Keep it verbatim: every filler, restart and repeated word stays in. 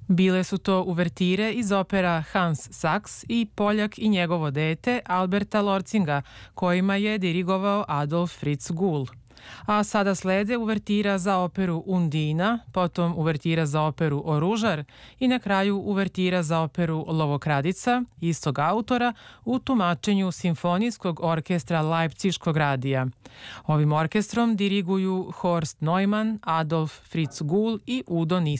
Bile su to uvertire iz opera Hans Sachs i Poljak i njegovo dete Alberta Lorcinga, kojima je dirigovao Adolf Fritz Gull. A sada slede uvertira za operu Undina, potom uvertira za operu Oružar i na kraju uvertira za operu Lovokradica, istog autora, u tumačenju Simfonijskog orkestra Leipciškog radija. Ovim orkestrom diriguju Horst Neumann, Adolf Fritz Gull i Udo Nis.